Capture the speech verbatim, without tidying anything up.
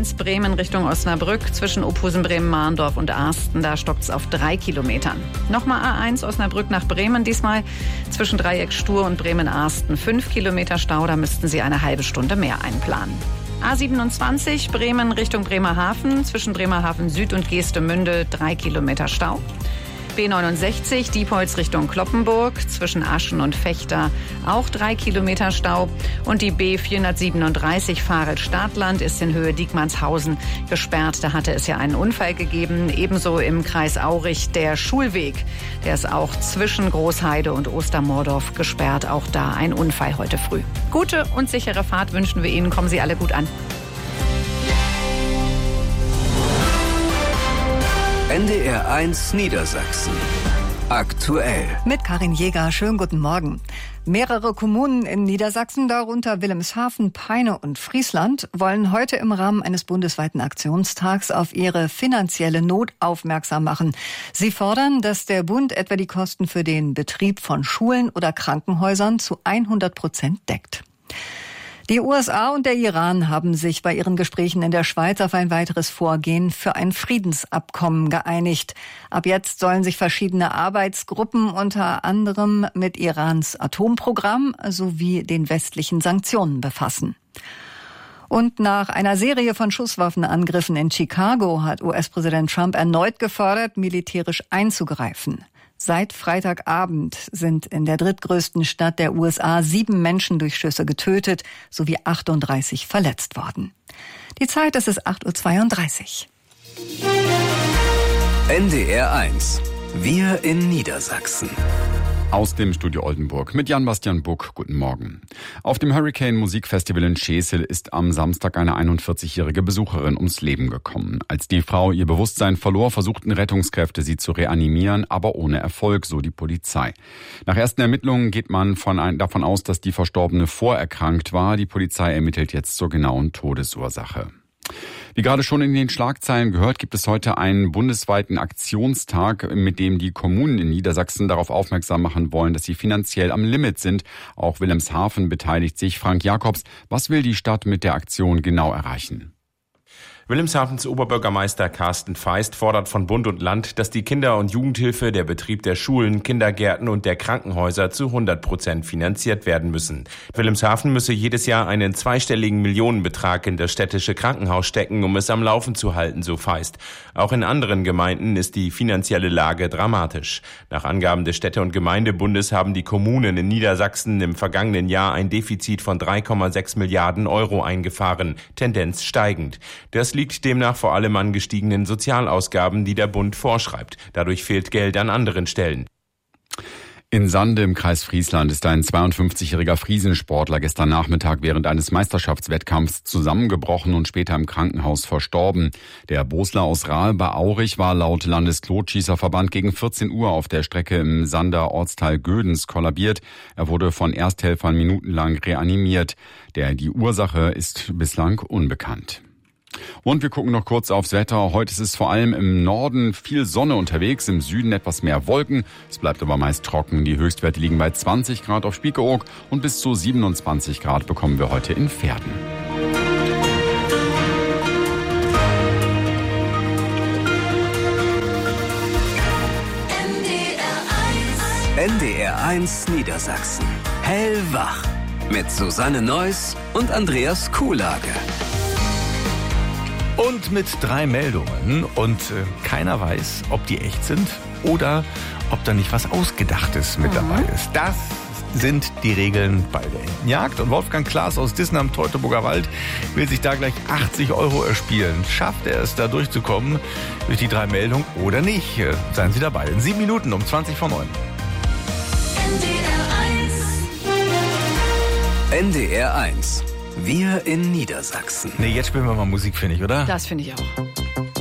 eins Bremen Richtung Osnabrück zwischen Ophusen, Bremen-Mahndorf und Arsten. Da stockt es auf drei Kilometern. Nochmal A eins Osnabrück nach Bremen, diesmal zwischen Dreieck Stur und Bremen-Arsten. Fünf Kilometer Stau, da müssten Sie eine halbe Stunde mehr einplanen. A siebenundzwanzig Bremen Richtung Bremerhaven zwischen Bremerhaven Süd und Geestemünde. Drei Kilometer Stau. B neunundsechzig Diepholz Richtung Cloppenburg zwischen Aschen und Vechta auch drei Kilometer Stau. Und die B vierhundertsiebenunddreißig Farel-Stadtland ist in Höhe Diekmannshausen gesperrt. Da hatte es ja einen Unfall gegeben. Ebenso im Kreis Aurich der Schulweg. Der ist auch zwischen Großheide und Ostermordorf gesperrt. Auch da ein Unfall heute früh. Gute und sichere Fahrt wünschen wir Ihnen. Kommen Sie alle gut an. N D R eins Niedersachsen. Aktuell. Mit Karin Jäger. Schönen guten Morgen. Mehrere Kommunen in Niedersachsen, darunter Wilhelmshaven, Peine und Friesland, wollen heute im Rahmen eines bundesweiten Aktionstags auf ihre finanzielle Not aufmerksam machen. Sie fordern, dass der Bund etwa die Kosten für den Betrieb von Schulen oder Krankenhäusern zu hundert Prozent deckt. Die U S A und der Iran haben sich bei ihren Gesprächen in der Schweiz auf ein weiteres Vorgehen für ein Friedensabkommen geeinigt. Ab jetzt sollen sich verschiedene Arbeitsgruppen unter anderem mit Irans Atomprogramm sowie den westlichen Sanktionen befassen. Und nach einer Serie von Schusswaffenangriffen in Chicago hat U S-Präsident Trump erneut gefordert, militärisch einzugreifen. Seit Freitagabend sind in der drittgrößten Stadt der U S A sieben Menschen durch Schüsse getötet sowie achtunddreißig verletzt worden. Die Zeit, es ist acht Uhr zweiunddreißig. N D R eins. Wir in Niedersachsen. Aus dem Studio Oldenburg mit Jan-Bastian Buck. Guten Morgen. Auf dem Hurricane Musikfestival in Schesel ist am Samstag eine einundvierzigjährige Besucherin ums Leben gekommen. Als die Frau ihr Bewusstsein verlor, versuchten Rettungskräfte, sie zu reanimieren, aber ohne Erfolg, so die Polizei. Nach ersten Ermittlungen geht man von ein, davon aus, dass die Verstorbene vorerkrankt war. Die Polizei ermittelt jetzt zur genauen Todesursache. Wie gerade schon in den Schlagzeilen gehört, gibt es heute einen bundesweiten Aktionstag, mit dem die Kommunen in Niedersachsen darauf aufmerksam machen wollen, dass sie finanziell am Limit sind. Auch Wilhelmshaven beteiligt sich. Frank Jakobs, was will die Stadt mit der Aktion genau erreichen? Wilhelmshavens Oberbürgermeister Carsten Feist fordert von Bund und Land, dass die Kinder- und Jugendhilfe, der Betrieb der Schulen, Kindergärten und der Krankenhäuser zu hundert Prozent finanziert werden müssen. Wilhelmshaven müsse jedes Jahr einen zweistelligen Millionenbetrag in das städtische Krankenhaus stecken, um es am Laufen zu halten, so Feist. Auch in anderen Gemeinden ist die finanzielle Lage dramatisch. Nach Angaben des Städte- und Gemeindebundes haben die Kommunen in Niedersachsen im vergangenen Jahr ein Defizit von drei Komma sechs Milliarden Euro eingefahren, Tendenz steigend. Das liegt demnach vor allem an gestiegenen Sozialausgaben, die der Bund vorschreibt. Dadurch fehlt Geld an anderen Stellen. In Sande im Kreis Friesland ist ein zweiundfünfzigjähriger Friesensportler gestern Nachmittag während eines Meisterschaftswettkampfs zusammengebrochen und später im Krankenhaus verstorben. Der Bosler aus Rahl bei Aurich war laut Landesklotschießerverband gegen vierzehn Uhr auf der Strecke im Sander Ortsteil Gödens kollabiert. Er wurde von Ersthelfern minutenlang reanimiert. Der, die Ursache ist bislang unbekannt. Und wir gucken noch kurz aufs Wetter. Heute ist es vor allem im Norden viel Sonne unterwegs, im Süden etwas mehr Wolken. Es bleibt aber meist trocken. Die Höchstwerte liegen bei zwanzig Grad auf Spiekeroog und bis zu siebenundzwanzig Grad bekommen wir heute in Verden. N D R eins Niedersachsen. Hellwach. Mit Susanne Neuss und Andreas Kuhlage. Und mit drei Meldungen und äh, keiner weiß, ob die echt sind oder ob da nicht was Ausgedachtes mit mhm. dabei ist. Das sind die Regeln bei der Entenjagd. Und Wolfgang Klaas aus Dissen am Teutoburger Wald will sich da gleich achtzig Euro erspielen. Schafft er es, da durchzukommen durch die drei Meldungen oder nicht? Äh, seien Sie dabei. In sieben Minuten um zwanzig vor neun. N D R eins. N D R eins. Wir in Niedersachsen. Nee, jetzt spielen wir mal Musik, finde ich, oder? Das finde ich auch.